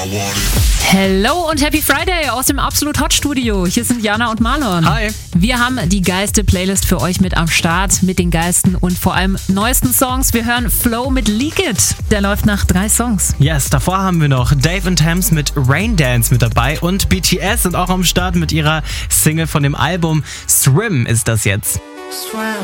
Hello und Happy Friday aus dem Absolut Hot Studio. Hier sind Jana und Marlon. Hi. Wir haben die geilste Playlist für euch mit am Start, mit den geilsten und vor allem neuesten Songs. Wir hören Flow mit Leak It. Der läuft nach 3 Songs. Yes, davor haben wir noch Dave and Thames mit Rain Dance mit dabei und BTS sind auch am Start mit ihrer Single von dem Album Swim ist das jetzt. Swim.